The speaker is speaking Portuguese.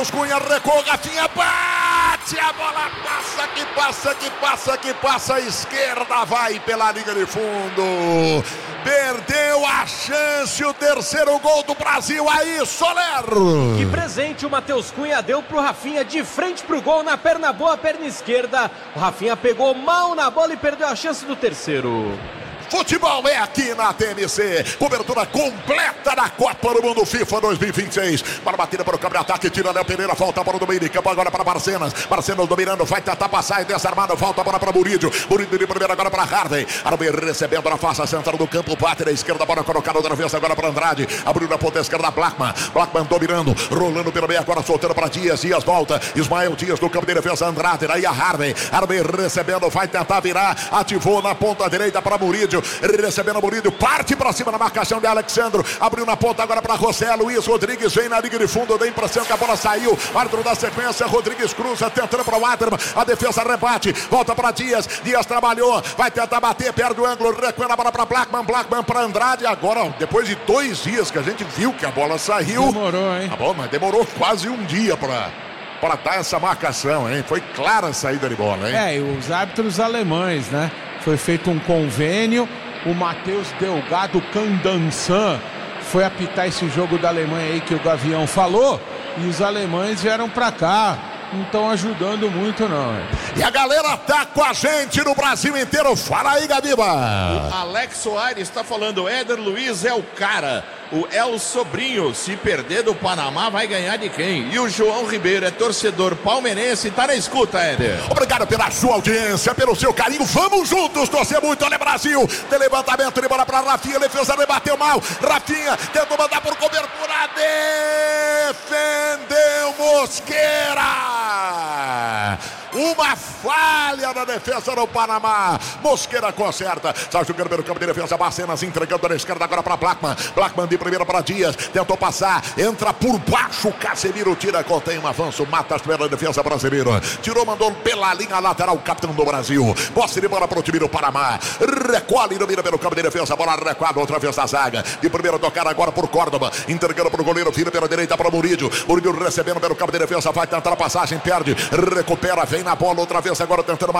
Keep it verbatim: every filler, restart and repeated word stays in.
Cunha recuou, Rafinha bate, a bola passa, que passa, que passa, que passa, a esquerda vai pela linha de fundo, perdeu a chance, o terceiro gol do Brasil, aí Soler. Que presente o Matheus Cunha deu pro Rafinha de frente pro gol, na perna boa, perna esquerda, o Rafinha pegou mal na bola e perdeu a chance do terceiro. Futebol é aqui na T M C. Cobertura completa da Copa do Mundo FIFA dois mil e vinte e seis. Para batida para o campo de ataque, tira Léo Pereira, volta para o domínio de campo agora para Barcenas. Barcenas dominando, vai tentar passar e desarmado, volta para para Murídio. Murídio de primeira agora para Harvey. Harvey recebendo na face central do campo, bate na esquerda, bola colocada outra vez agora para Andrade. Abriu na ponta esquerda Blackman. Blackman dominando, rolando pelo meio agora, soltando para Dias. Dias volta. Ismael Dias no campo de defesa, Andrade. Daí a Harvey. Harvey recebendo, vai tentar virar. Ativou na ponta direita para Murídio. Recebendo o Murídio, parte para cima na marcação de Alexandro, abriu na ponta agora para José Luiz Rodrigues, vem na liga de fundo, dá a impressão que a bola saiu, árbitro da sequência, Rodrigues cruza, tentando para o Waterman, a defesa rebate, volta para Dias, Dias trabalhou, vai tentar bater, perde o ângulo, recua a bola para Blackman, Blackman para Andrade, agora depois de dois dias que a gente viu que a bola saiu, demorou, hein? Tá bom, mas demorou quase um dia para para dar essa marcação, hein? Foi clara a saída de bola, hein? É, e os árbitros alemães, né? Foi feito um convênio. O Matheus Delgado Candansan foi apitar esse jogo da Alemanha aí que o Gavião falou. E os alemães vieram pra cá. Não estão ajudando muito, não. E a galera tá com a gente no Brasil inteiro. Fala aí, Gabiba. O Alex Soares está falando, Éder Luiz é o cara. O El Sobrinho, se perder do Panamá, vai ganhar de quem? E o João Ribeiro é torcedor palmeirense, tá na escuta, Éder. Obrigado pela sua audiência, pelo seu carinho. Vamos juntos torcer muito, olha Brasil. Tem levantamento de bola pra Rafinha, defesa rebateu mal. Rafinha tentou mandar por cobertura, defendeu Mosqueira. Uma falha na defesa do Panamá. Mosqueira conserta. Sai jogando pelo campo de defesa. Barcenas entregando na esquerda agora para Blackman. Blackman de primeira para Dias. Tentou passar. Entra por baixo. Casemiro tira. Contém um avanço. Mata a primeira defesa brasileira. Tirou, mandou pela linha lateral. Capitão do Brasil. Posse de bola para o time do Panamá. Recolhe e domina pelo campo de defesa. Bola recuada outra vez na zaga. De primeira tocada agora por Córdoba. Entregando para o goleiro. Vira pela direita para o Murídio. Murídio recebendo pelo campo de defesa. Vai tentar a passagem. Perde. Recupera. Vem na bola outra vez agora tentando